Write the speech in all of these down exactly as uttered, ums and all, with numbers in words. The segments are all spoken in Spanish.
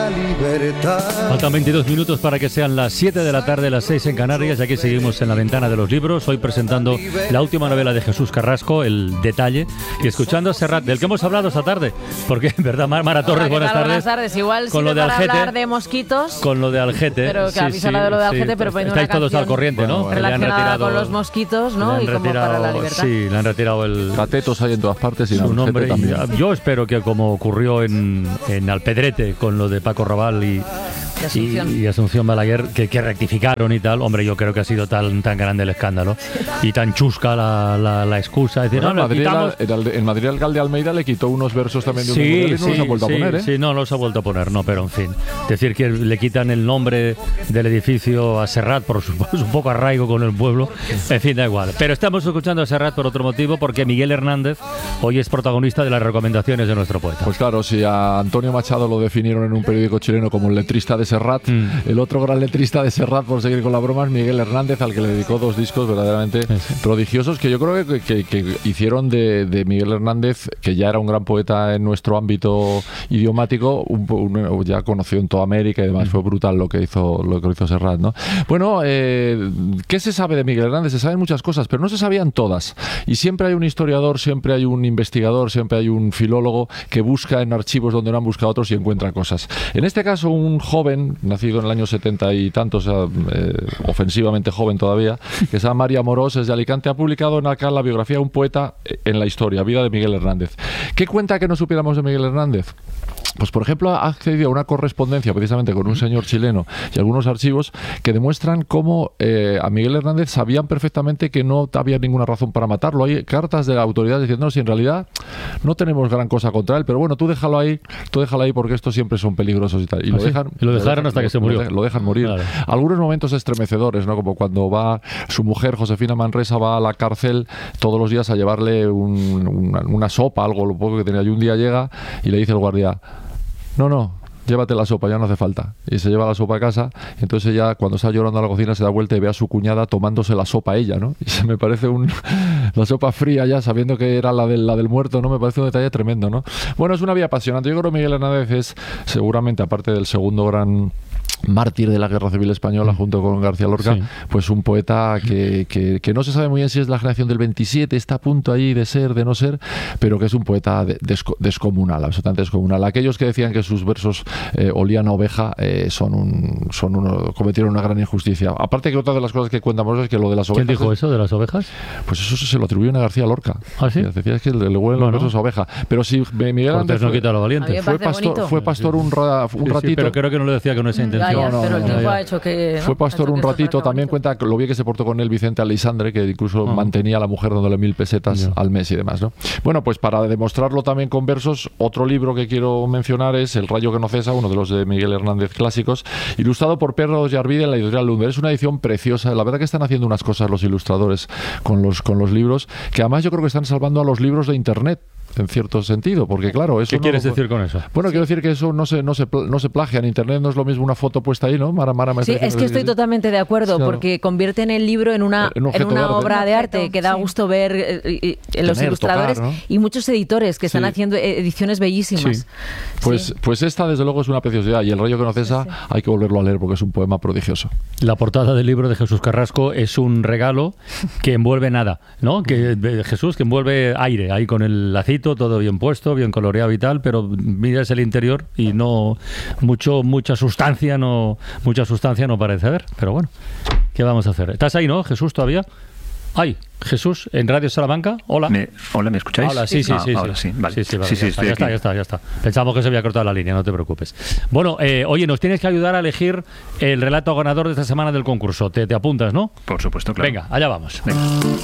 libertad. Faltan veintidós minutos para que sean las siete de la tarde, las seis en Canarias, y aquí seguimos en la ventana de los libros, hoy presentando la última novela de Jesús Carrasco, El Detalle, y escuchando a Serrat, del que hemos hablado esta tarde, porque, ¿verdad, Mara Torres? Hola, buenas tal? tardes. Buenas tardes, igual con sí lo de para Algete, hablar de mosquitos. Con lo de Algete. Pero que sí, habéis sí, hablado de lo de Algete, sí, pero poniendo estáis una todos al corriente, ¿no? Bueno, relacionada con los mosquitos, ¿no? Le Y han como para la libertad. Sí, le han retirado el... Catetos hay en todas partes y su nombre. también. Y yo espero que, como ocurrió en, en Alpedrete con lo de Paco Raval y, Asunción. y, y Asunción Balaguer, que, que rectificaron y tal, hombre, yo creo que ha sido tan, tan grande el escándalo y tan chusca la, la, la excusa. Es decir, Bueno, no, en, Madrid, quitamos... el, el, en Madrid el alcalde Almeida le quitó unos versos también de un Sí, memorial y no sí, los ha vuelto sí, a poner, ¿eh? sí, no los ha vuelto a poner, no, pero en fin. Decir que le quitan el nombre del edificio a Serrat por su, por su poco arraigo con el pueblo, en fin, da igual. Pero estamos escuchando a Serrat por otro motivo, porque Miguel Hernández hoy es protagonista de las recomendaciones de nuestro poeta. Pues claro, si a Antonio Machado lo definieron en un periódico chileno como el letrista de Serrat, mm. el otro gran letrista de Serrat, por seguir con la broma, es Miguel Hernández, al que le dedicó dos discos verdaderamente sí. prodigiosos, que yo creo que, que, que hicieron de, de Miguel Hernández, que ya era un gran poeta en nuestro ámbito idiomático, un, un, ya conocido en toda América y demás. Mm. Fue brutal lo que hizo lo que hizo Serrat, ¿no? Bueno, eh, ¿qué se sabe de Miguel Hernández? Se saben muchas cosas, pero no se sabían todas. Y siempre hay un historiador, siempre hay un investigador, siempre hay un filólogo que busca en archivos donde no han buscado otros y encuentra cosas. En este caso, un joven, nacido en el año setenta y tantos, o sea, eh, ofensivamente joven todavía, que se llama Mario Amorós, es de Alicante, ha publicado en acá la biografía de un poeta en la historia, Vida de Miguel Hernández. ¿Qué cuenta que no supiéramos de Miguel Hernández? Pues, por ejemplo, ha accedido a una correspondencia precisamente con un señor chileno y algunos archivos que demuestran cómo eh, a Miguel Hernández sabían perfectamente que no había ninguna razón para matarlo. Hay cartas de la autoridad diciendo, no, si en realidad no tenemos gran cosa contra él, pero bueno, tú déjalo ahí, tú déjalo ahí porque estos siempre son peligrosos y tal. Y, ¿Ah, lo, dejan, sí? y lo dejaron lo dejan, hasta lo, que se murió. Lo dejan, lo dejan morir. Claro. Algunos momentos estremecedores, ¿no? Como cuando va su mujer, Josefina Manresa, va a la cárcel todos los días a llevarle un, una, una sopa, algo, lo poco que tenía. Y un día llega y le dice el guardia, no, no, llévate la sopa, ya no hace falta. Y se lleva la sopa a casa, y entonces ella, cuando está llorando a la cocina, se da vuelta y ve a su cuñada tomándose la sopa ella, ¿no? Y se me parece un... la sopa fría ya, sabiendo que era la del, la del muerto, ¿no? Me parece un detalle tremendo, ¿no? Bueno, es una vida apasionante. Yo creo que Miguel Hernández es, seguramente, aparte del segundo gran... mártir de la Guerra Civil Española junto con García Lorca, sí. pues un poeta que, que, que no se sabe muy bien si es la generación del veintisiete, está a punto ahí de ser, de no ser, pero que es un poeta de, desco, descomunal, absolutamente descomunal. Aquellos que decían que sus versos eh, olían a oveja eh, son un, son uno, cometieron una gran injusticia. Aparte que otra de las cosas que cuentamos es que lo de las ovejas... ¿Quién dijo eso de las ovejas? Pues eso se lo atribuyen a García Lorca. ¿Ah, sí? Decía que le, le huelen bueno. los versos a oveja. Pero si Miguel Hernández... no quita lo valiente. Fue pastor, fue pastor un, ra, un sí, ratito... Sí, pero creo que no lo decía con esa intención. Ya, ya, no, pero el no, tiempo no, ha hecho que... ¿no? Fue pastor un ratito, también bonito. cuenta lo bien que se portó con él Vicente Aleixandre, que incluso uh-huh. mantenía a la mujer dándole mil pesetas yeah. al mes y demás, ¿no? Bueno, pues para demostrarlo también con versos, otro libro que quiero mencionar es El rayo que no cesa, uno de los de Miguel Hernández clásicos, ilustrado por Pedro Yarvide en la editorial Lunder. Es una edición preciosa, la verdad que están haciendo unas cosas los ilustradores con los, con los libros, que además yo creo que están salvando a los libros de internet, en cierto sentido, porque claro, eso ¿Qué no quieres lo, decir con eso? Bueno, quiero decir que eso no se no se no se plagia en internet, no es lo mismo una foto puesta ahí, ¿no? Mara, Mara, sí, es que estoy totalmente de acuerdo, claro. porque convierten el libro en una en en una de obra de arte, sí. que da gusto ver eh, eh, Tener, los ilustradores tocar, ¿no? y muchos editores que están sí. haciendo ediciones bellísimas. Sí. Pues sí. pues esta desde luego es una preciosidad, y El rayo que no cesa sí, sí. hay que volverlo a leer porque es un poema prodigioso. La portada del libro de Jesús Carrasco es un regalo que envuelve nada, ¿no? Que Jesús que envuelve aire, ahí con el lacito todo bien puesto, bien coloreado y tal, pero miras el interior y no mucho mucha sustancia no mucha sustancia no parece haber, pero bueno, ¿qué vamos a hacer? ¿Estás ahí, no, Jesús, todavía? Ay, Jesús, en Radio Salamanca. Hola. Me, hola, ¿me escucháis? Hola, sí, sí, ah, sí. Ahora sí, vale. Sí, sí, vale, sí, sí, ya, está, ya está, ya está, ya está. Pensamos que se había cortado la línea, no te preocupes. Bueno, eh, oye, nos tienes que ayudar a elegir el relato ganador de esta semana del concurso. Te, te apuntas, ¿no? Por supuesto, claro. Venga, allá vamos. Venga.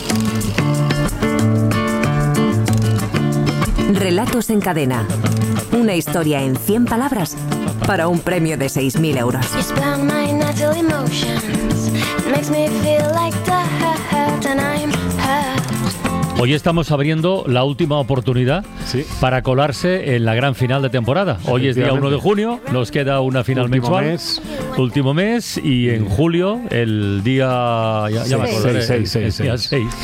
Relatos en cadena. Una historia en cien palabras para un premio de seis mil euros. Hoy estamos abriendo la última oportunidad sí. para colarse en la gran final de temporada. Hoy es día uno de junio, nos queda una final último mensual. Mes. Último mes y en julio el día... Ya, ya me acordaré, seis, seis, el, seis, el día seis. seis.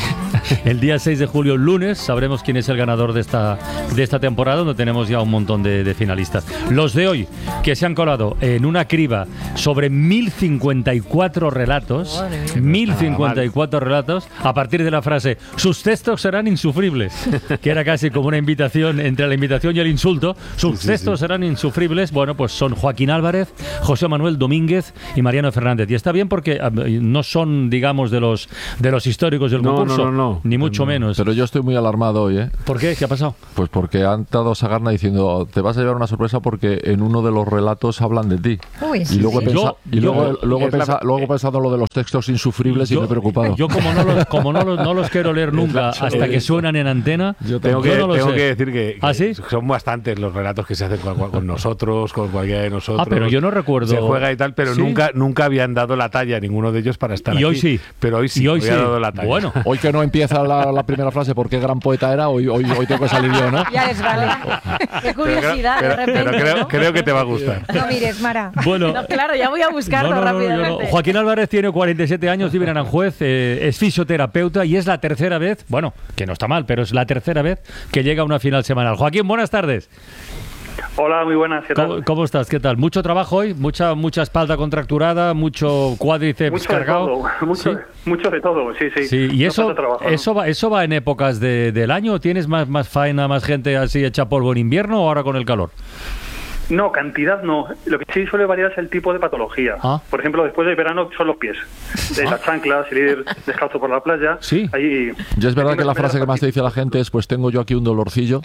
El día seis de julio, lunes, sabremos quién es el ganador de esta, de esta temporada, donde tenemos ya un montón de, de finalistas. Los de hoy, que se han colado en una criba sobre mil cincuenta y cuatro relatos, mil cincuenta y cuatro relatos, a partir de la frase, sus textos serán insufribles, que era casi como una invitación, entre la invitación y el insulto, sus sí, textos sí, sí. serán insufribles. Bueno, pues son Joaquín Álvarez, José Manuel Domínguez y Mariano Fernández. Y está bien porque no son, digamos, de los de los históricos del no, concurso, no, no, no. ni mucho no, menos. Pero yo estoy muy alarmado hoy, ¿eh? ¿Por qué? ¿Qué ha pasado? Pues porque han dado Sagarna diciendo, te vas a llevar una sorpresa porque en uno de los relatos hablan de ti. Uy, sí, y luego, sí. Pensa, yo, y luego, yo, luego, pensa, la, luego he pensado lo de los textos insufribles yo, y me he preocupado. Yo como no los, como no los, no los quiero leer nunca hasta que suenan en antena, yo tengo, que, yo no tengo sé. que decir que, que ¿Ah, sí? son bastantes los relatos que se hacen con, con nosotros, con cualquiera de nosotros. Ah, pero yo no recuerdo. Se juega y tal, pero ¿sí? nunca nunca habían dado la talla ninguno de ellos para estar y aquí. Y hoy sí. Pero hoy sí, y hoy hoy sí. ha dado la talla. Bueno. Hoy que no empieza la, la primera frase, ¿por qué gran poeta era? Hoy, hoy, hoy tengo que salir yo, ¿no? Ya les vale. Qué curiosidad, pero, de repente. Pero creo, ¿no? creo que te va a gustar. No mires, Mara. Bueno, no, claro, ya voy a buscarlo no, no, no, rápidamente. No. Joaquín Álvarez tiene cuarenta y siete años, vive en Aranjuez, eh, es fisioterapeuta y es la tercera vez, bueno, que no está mal, pero es la tercera vez que llega a una final semanal. Joaquín, buenas tardes. Hola, muy buenas, ¿qué tal? ¿Cómo, cómo estás? ¿Qué tal? ¿Mucho trabajo hoy? ¿Mucha mucha espalda contracturada? ¿Mucho cuádriceps mucho cargado? De todo, mucho, ¿Sí? mucho de todo, sí, sí. sí. ¿Y no eso, trabajo, eso, ¿no? va, eso va en épocas de, del año? ¿Tienes más, más faena, más gente así hecha polvo en invierno o ahora con el calor? No, cantidad no. Lo que sí suele variar es el tipo de patología. Ah. Por ejemplo, después del verano son los pies. De ah. las chanclas, ir descalzo por la playa. Sí. Ahí, y es verdad que la frase que más te dice la gente es, pues tengo yo aquí un dolorcillo.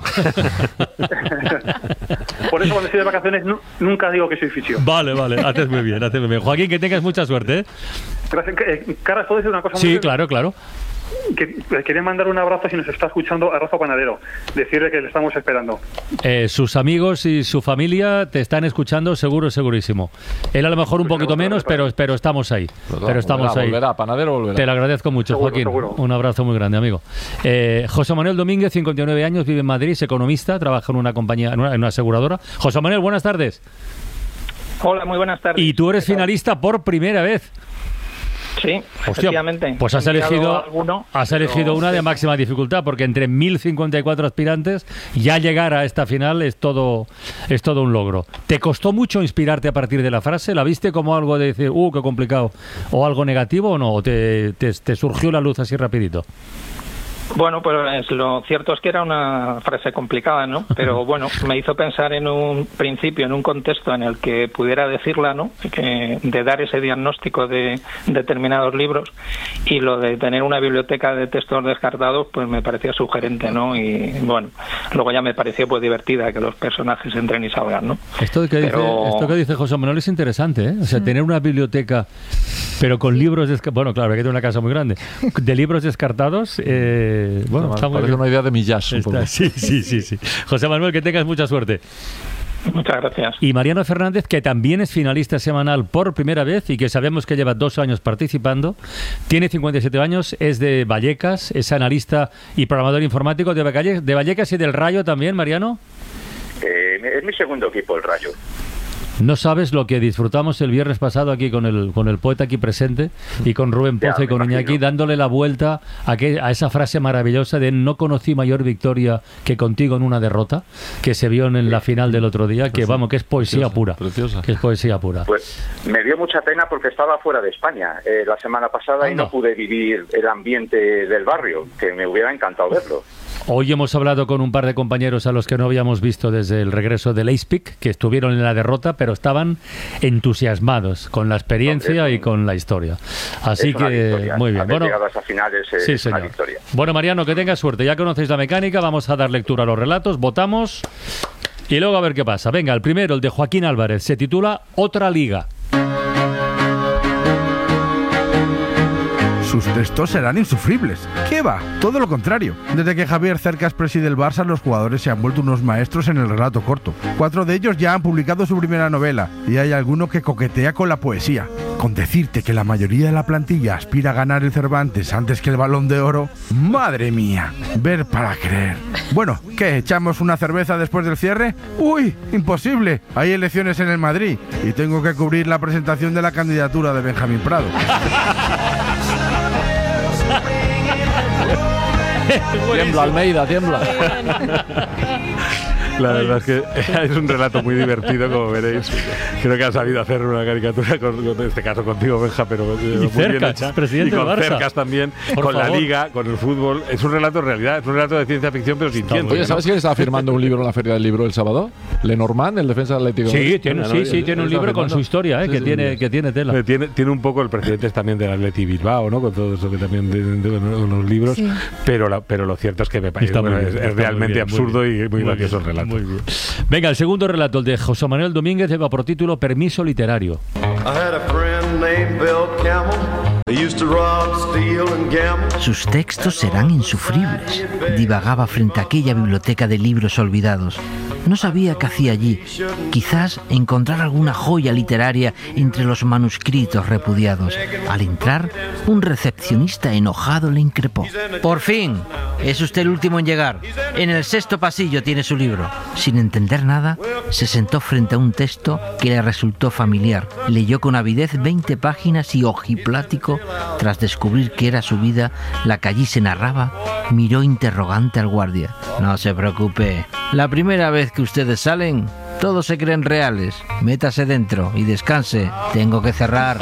Por eso cuando estoy de vacaciones no, nunca digo que soy fisio. Vale, vale, haces muy bien, haces muy bien. Joaquín, que tengas mucha suerte, ¿eh? Gracias. Caras, ¿puedo decir una cosa? Sí, muy claro, claro. Que, quería mandar un abrazo si nos está escuchando a Rafa Panadero, decirle que le estamos esperando. Eh, sus amigos y su familia te están escuchando seguro, segurísimo. Él a lo mejor un pues poquito menos, pero, pero estamos ahí. Pero, pero estamos volverá, ahí. Volverá, Panadero volverá. Te lo agradezco mucho, seguro, Joaquín. Seguro. Un abrazo muy grande, amigo. Eh, José Manuel Domínguez, cincuenta y nueve años, vive en Madrid, es economista, trabaja en una compañía, en una, en una aseguradora. José Manuel, buenas tardes. Hola, muy buenas tardes. Y tú eres finalista por primera vez. Sí, Hostia, efectivamente. Pues has elegido, alguno, has elegido una de máxima dificultad, porque entre mil cincuenta y cuatro aspirantes, ya llegar a esta final es todo, es todo un logro. ¿Te costó mucho inspirarte a partir de la frase? ¿La viste como algo de decir, uh, qué complicado, o algo negativo o no? ¿O te, te, te surgió la luz así rapidito? Bueno, pues lo cierto es que era una frase complicada, ¿no? Pero bueno, me hizo pensar en un principio, en un contexto en el que pudiera decirla, ¿no? Que, de dar ese diagnóstico de determinados libros, y lo de tener una biblioteca de textos descartados, pues me parecía sugerente, ¿no? Y bueno, luego ya me pareció pues divertida que los personajes entren y salgan, ¿no? Esto que, pero... dice, esto que dice José Manuel es interesante, ¿eh? O sea, sí. Tener una biblioteca, pero con libros, desca- bueno, claro, hay que tener una casa muy grande, de libros descartados, eh, bueno, está parece una idea de millas un poco. Sí, sí, sí, sí. José Manuel, que tengas mucha suerte. Muchas gracias. Y Mariano Fernández, que también es finalista semanal por primera vez y que sabemos que lleva dos años participando, tiene cincuenta y siete años, es de Vallecas, es analista y programador informático de Vallecas, de Vallecas y del Rayo también, Mariano. Eh, es mi segundo equipo, el Rayo. No sabes lo que disfrutamos el viernes pasado aquí con el con el poeta aquí presente y con Rubén Pozo y con Iñaki, dándole la vuelta a, que, a esa frase maravillosa de no conocí mayor victoria que contigo en una derrota, que se vio en la final del otro día, que vamos, que es poesía preciosa, pura. Preciosa. Que es poesía pura. Pues me dio mucha pena porque estaba fuera de España eh, la semana pasada ah, y no. no pude vivir el ambiente del barrio, que me hubiera encantado verlo. Hoy hemos hablado con un par de compañeros a los que no habíamos visto desde el regreso del Ace-Pick, que estuvieron en la derrota, pero estaban entusiasmados con la experiencia no, y con la historia. Así que, victoria. Muy bien. Haber bueno, llegado a esa final es, sí, es señor. Una victoria. Bueno, Mariano, que tengas suerte. Ya conocéis la mecánica, vamos a dar lectura a los relatos, votamos y luego a ver qué pasa. Venga, el primero, el de Joaquín Álvarez, se titula Otra Liga. Sus textos serán insufribles. ¿Qué va? Todo lo contrario. Desde que Javier Cercas preside el Barça, los jugadores se han vuelto unos maestros en el relato corto. Cuatro de ellos ya han publicado su primera novela y hay alguno que coquetea con la poesía. Con decirte que la mayoría de la plantilla aspira a ganar el Cervantes antes que el Balón de Oro, ¡madre mía! Ver para creer. Bueno, ¿qué? ¿Echamos una cerveza después del cierre? ¡Uy! ¡Imposible! Hay elecciones en el Madrid y tengo que cubrir la presentación de la candidatura de Benjamín Prado. Tiembla, Almeida, tiembla. La verdad es que es un relato muy divertido, como veréis. Creo que ha sabido hacer una caricatura, con, con este caso contigo, Benja, pero y muy Cercas, bien hecha. Presidente y con del Barça. Cercas también, Por con favor. la Liga, con el fútbol. Es un relato en realidad, es un relato de ciencia ficción, pero sin ciencia. Oye, ¿sabes quién estaba firmando un libro en la Feria del Libro el sábado? Lenormand, el defensa del Atlético. Sí, tiene, sí, sí, tiene un libro con su historia, eh, Sí, que, sí, tiene, sí. que tiene tela. Tiene, tiene un poco el presidente también del Atleti Bilbao, ¿no? Con todo eso que también tienen los libros, Sí. pero, la, pero lo cierto es que me parece Está muy bueno, bien, es, está es muy realmente bien, muy absurdo bien. y muy, Muy gracioso bien, el relato. muy bien. Venga, el segundo relato, el de José Manuel Domínguez, lleva por título Permiso literario. Sus textos serán insufribles. Divagaba frente a aquella biblioteca de libros olvidados. No sabía qué hacía allí. Quizás encontrar alguna joya literaria entre los manuscritos repudiados. Al entrar, un recepcionista enojado le increpó. Por fin, es usted el último en llegar. En el sexto pasillo tiene su libro. Sin entender nada, se sentó frente a un texto que le resultó familiar. Leyó con avidez veinte páginas y ojiplático, tras descubrir que era su vida la que allí se narraba, miró interrogante al guardia. No se preocupe. La primera vez que ustedes salen, todos se creen reales. Métase dentro y descanse. Tengo que cerrar.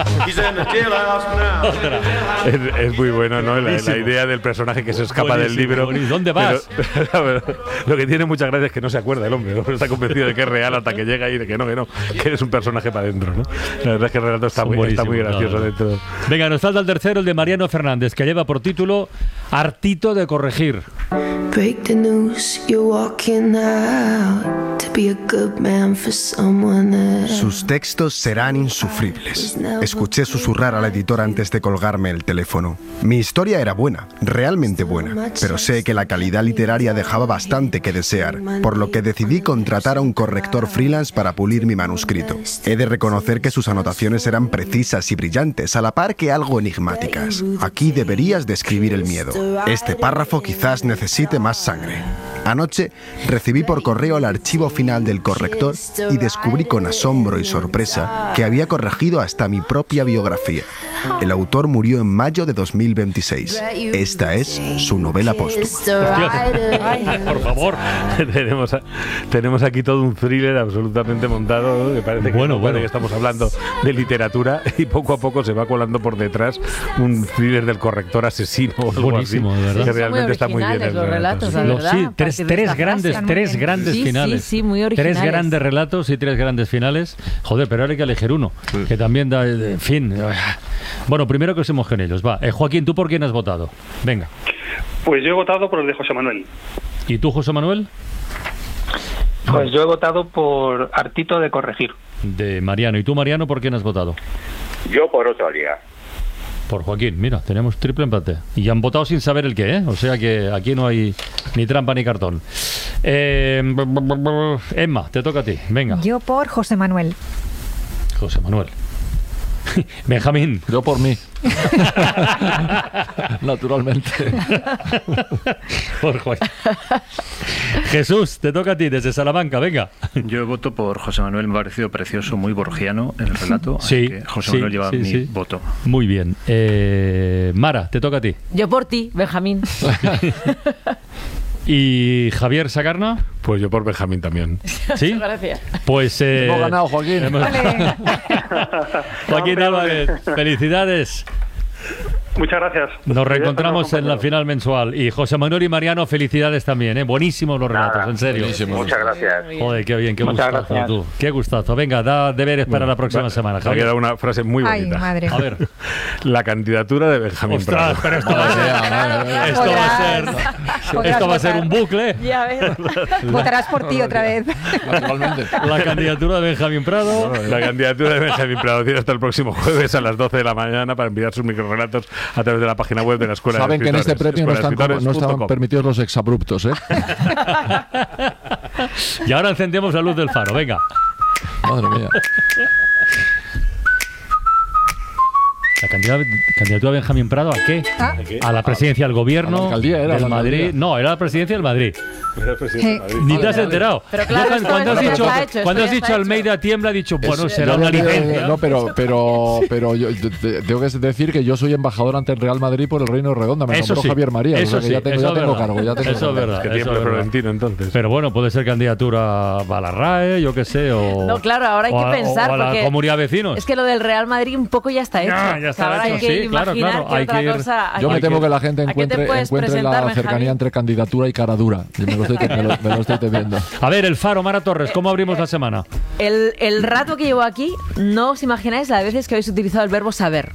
Es, es muy bueno, ¿no? La, la idea del personaje que se escapa Buenísimo, del libro. buenísimo. ¿Dónde vas? Pero, pero, lo que tiene mucha gracia es que no se acuerda el hombre, ¿no? Está convencido de que es real hasta que llega y de que no, que no, que eres un personaje para adentro, ¿no? La verdad es que el relato está, muy, está muy gracioso no, no. dentro. Venga, nos falta el tercero, el de Mariano Fernández, que lleva por título Hartito de corregir. Break the news, you're walking out to be a good man for someone else. Sus textos serán insufribles. Escuché susurrar a la editora antes de colgarme el teléfono. Mi historia era buena, realmente buena, pero sé que la calidad literaria dejaba bastante que desear, por lo que decidí contratar a un corrector freelance para pulir mi manuscrito. He de reconocer que sus anotaciones eran precisas y brillantes, a la par que algo enigmáticas. Aquí deberías describir el miedo. Este párrafo quizás necesite más sangre. Anoche recibí por correo el archivo final del corrector y descubrí con asombro y sorpresa que había corregido hasta mi propia biografía. El autor murió en mayo de dos mil veintiséis. Esta es su novela póstuma. Por favor. tenemos, tenemos aquí todo un thriller absolutamente montado, ¿no? Que parece que, Bueno, no, bueno. parece que estamos hablando de literatura y poco a poco se va colando por detrás un thriller del corrector asesino o algo Buenísimo, así, de verdad. que Son realmente muy está muy bien. originales el los relato, relatos, sí. la Los- verdad. sí, a tres, partir de tres esta grandes, frase. tres grandes Sí, sí, finales. sí, muy Tres originales. grandes relatos y tres grandes finales. Joder, pero ahora hay que elegir uno, que también da, en fin. Bueno, primero que usemos con ellos. Va, eh, Joaquín, ¿tú por quién has votado? Venga. Pues yo he votado por el de José Manuel. ¿Y tú, José Manuel? Pues yo he votado por Hartito de corregir. De Mariano. ¿Y tú, Mariano, por quién has votado? Yo por otra liga. Por Joaquín. Mira, tenemos triple empate. Y han votado sin saber el qué, ¿eh? O sea que aquí no hay ni trampa ni cartón. Eh, Emma, te toca a ti. Venga. Yo por José Manuel. José Manuel. Benjamín. Yo por mí. Naturalmente. Por Joaquín. Jesús, te toca a ti desde Salamanca, venga. Yo voto por José Manuel, me ha parecido precioso, muy borgiano el relato. Sí, así que José sí, Manuel lleva sí, mi sí. voto. Muy bien. Eh, Mara, te toca a ti. Yo por ti, Benjamín. ¿Y Javier Sagarna? Pues yo por Benjamín también. ¿Sí? Gracias. Pues eh, Hemos ganado, Joaquín. hemos- Joaquín Álvarez, felicidades. Muchas gracias. Nos reencontramos en la final mensual. Y José Manuel y Mariano, felicidades también, ¿eh? Buenísimos los relatos, Nada, en serio. buenísimo. Muchas gracias. Joder, qué bien, qué Muchas gustazo gracias. tú. Qué gustazo. Venga, da deberes para la próxima Va- semana, Me ha Javier. quedado una frase muy Ay, bonita. madre. A ver. La candidatura de Benjamín Ostras, Prado. pero esto va a ser, esto va a ser, Podrás esto va a ser votar. un bucle. Ya ves. Votarás por ti otra vez. Naturalmente. La candidatura de Benjamín Prado. La candidatura de Benjamín Prado tiene hasta el próximo jueves a las doce de la mañana para enviar sus microrelatos a través de la página web de la Escuela Saben de que en este Escritores, premio no están, escuela de no escritores punto están com. permitidos los exabruptos, ¿eh? Y ahora encendemos la luz del faro, venga. Madre mía. La candidatura, candidatura de Benjamín Prado, ¿a qué? ¿Ah? A la presidencia del gobierno, a la alcaldía, era del la Madrid. alcaldía. No, era la presidencia del Madrid. Era el presidente de Madrid. Ni te has enterado. Pero claro, Yo, esto- cuando has esto dicho, está hecho, cuando has esto ya dicho está Almeida tiembla, he dicho, bueno, Es- será yo una le- licencia. No, pero, pero, pero yo te- te- tengo que decir que yo soy embajador ante el Real Madrid por el Reino de Redonda. Me Eso nombró sí, Javier María. eso o sea que sí, ya tengo, eso ya es tengo verdad. cargo. Ya tengo Eso es cargo. verdad. Que eso tiemble es verdad. Florentino, entonces. Pero bueno, puede ser candidatura a la R A E, yo qué sé, o... No, claro, ahora hay o que a- pensar. o a la porque Comunidad de Vecinos. Es que lo del Real Madrid un poco ya está hecho. Ya, ya está Ahora hay hecho, que sí, claro, imaginar claro, qué hay otra que ir- cosa- Yo ¿a me qué- temo que la gente ¿a qué te encuentre, puedes encuentre la presentar, cercanía Benjamín? entre candidatura y cara dura. Yo me lo estoy, me lo- me lo estoy temiendo. A ver, el Faro, Mara Torres, ¿cómo abrimos la semana? El, el rato que llevo aquí, no os imagináis las veces que habéis utilizado el verbo saber.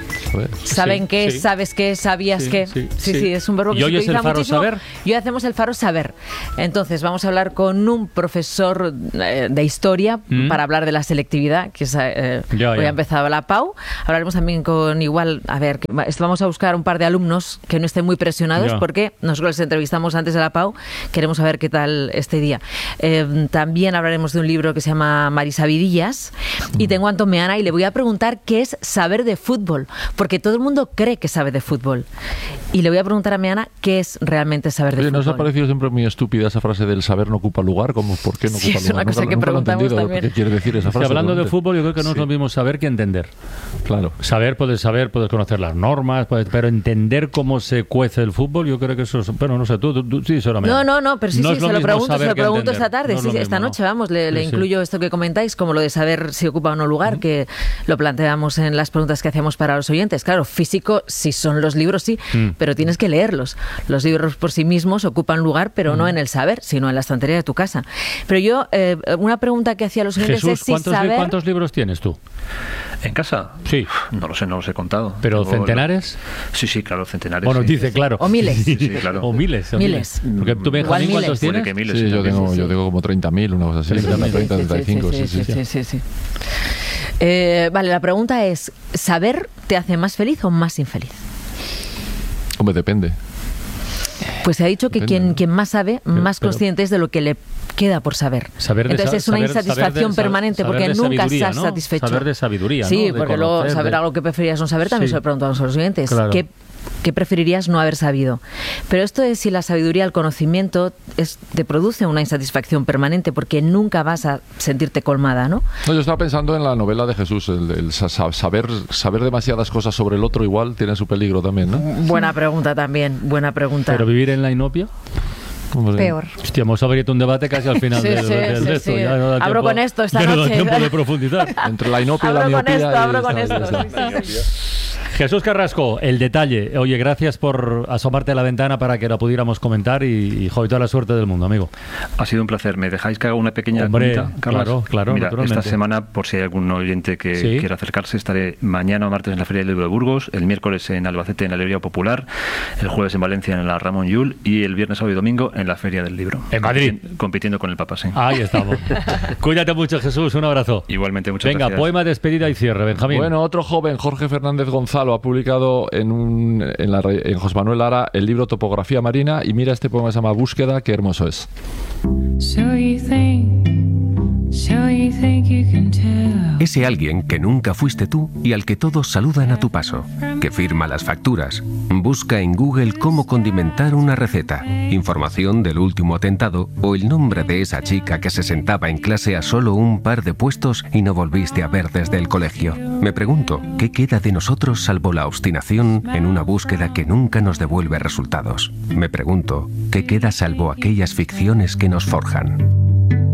¿Saben Sí, qué? sí. ¿Sabes qué? ¿Sabías Sí, qué? sí, Sí, sí. sí, es un verbo que ¿Y se hoy es el utiliza Faro muchísimo. saber? Y hoy hacemos el Faro saber. Entonces, vamos a hablar con un profesor eh, de historia Mm. para hablar de la selectividad, que es, eh, Ya, hoy ya. ha empezado la Pau. Hablaremos también con igual, a ver, que va- esto vamos a buscar un par de alumnos que no estén muy presionados, Ya. porque nosotros les entrevistamos antes de la Pau, queremos saber qué tal este día. Eh, también hablaremos de un libro que se llama Marisavidillas, y tengo a Antón Meana y le voy a preguntar qué es saber de fútbol, porque todo el mundo cree que sabe de fútbol. Y le voy a preguntar a Meana qué es realmente saber de Oye, ¿no os ha fútbol. parecido siempre muy estúpida esa frase del saber no ocupa lugar? Como, ¿por qué no Sí, ocupa es lugar? una cosa Nunca- que nunca lo he preguntamos entendido. también. ¿Qué quiere decir esa Es que frase? hablando de realmente? fútbol, yo creo que no es lo mismo saber que entender. Claro. Saber, puedes saber, puedes conocer las normas, puedes- pero entender cómo se cuece el fútbol, yo creo que eso es... Bueno, no sé, tú, tú, tú- sí, solamente. No, no, no, pero sí, No sí, es se lo mismo pregunto, se saber lo que pregunto entender. esta tarde, No es sí, lo sí, esta mismo, noche, ¿no? vamos, le, le Sí, sí. incluyo esto que comentáis, como lo de saber si ocupa o no lugar, que lo planteamos en las preguntas que hacemos para los oyentes. Claro, físico, si son los libros, sí, Mm. pero tienes que leerlos. Los libros por sí mismos ocupan lugar, pero Mm. no en el saber, sino en la estantería de tu casa. Pero yo, eh, una pregunta que hacía a los oyentes Jesús, es si ¿cuántos, li- saber... ¿cuántos libros tienes tú? ¿En casa? Sí. No lo sé, no los he contado. ¿Pero Tengo- centenares? Sí, sí, claro, centenares. Bueno, sí. dice, claro. O miles. Sí, sí, claro. O miles. o Miles. Porque tú, Igual Benjamín, miles. ¿cuántos Puede tienes? que miles, Sí, yo también, tengo, sí, yo sí. tengo como treinta mil, una cosa así. treinta mil. treinta, treinta y cinco, sí, sí. sí, sí, sí. Eh, vale, la pregunta es, ¿saber te hace más feliz o más infeliz? Hombre, depende. Pues se ha dicho que Depende, quien, ¿no? quien más sabe, Pero- más pero- consciente es de lo que le queda por saber. Saber de Entonces sa- es una saber- saber insatisfacción de sa- permanente saber porque de nunca sabiduría, estás ¿no? satisfecho. Saber de sabiduría, Sí, ¿no? De porque luego conocer, saber de- algo que preferías no saber también Sí. se lo preguntamos a los oyentes. Claro. ¿Qué, qué preferirías no haber sabido? Pero esto es si la sabiduría, el conocimiento, es, te produce una insatisfacción permanente porque nunca vas a sentirte colmada, ¿no? No, yo estaba pensando en la novela de Jesús, el, el sa- sa- saber, saber demasiadas cosas sobre el otro igual tiene su peligro también, ¿no? Buena pregunta también, buena pregunta. Pero vivir en la inopia... Como se- Peor. Hostia, hemos abierto un debate casi al final Sí, del, sí, del- sí, de esto. sí. Ya no da Abro tiempo- con esto esta ya no da noche. tiempo de profundizar. Entre la inopia y la Abro con miopía. esto, y abro con está- esto. está- Sí, sí, sí. Jesús Carrasco, el detalle. Oye, gracias por asomarte a la ventana para que la pudiéramos comentar y, y joder, toda la suerte del mundo, amigo. Ha sido un placer. ¿Me dejáis que haga una pequeña Hombre, cuñita, Carlas? claro, claro, Mira, naturalmente. esta semana, por si hay algún oyente que Sí. quiera acercarse, estaré mañana o martes en la Feria del Libro de Burgos, el miércoles en Albacete en la Librería Popular, el jueves en Valencia en la Ramón Llull y el viernes, sábado y domingo en la Feria del Libro. En Madrid. Compiti- Compitiendo con el Papa, sí. Ahí estamos. Cuídate mucho, Jesús. Un abrazo. Igualmente, muchas Venga, gracias. poema, despedida y cierre, Benjamín. Bueno, otro joven, Jorge Fernández Gonzalo, ha publicado en, un, en, la, re- en José Manuel Lara el libro Topografía Marina y mira este poema que se llama Búsqueda, qué hermoso es. So you think, so you think you can tell. Ese alguien que nunca fuiste tú y al que todos saludan a tu paso, que firma las facturas. Busca en Google cómo condimentar una receta, información del último atentado o el nombre de esa chica que se sentaba en clase a solo un par de puestos y no volviste a ver desde el colegio. Me pregunto, ¿qué queda de nosotros salvo la obstinación en una búsqueda que nunca nos devuelve resultados? Me pregunto, ¿qué queda salvo aquellas ficciones que nos forjan?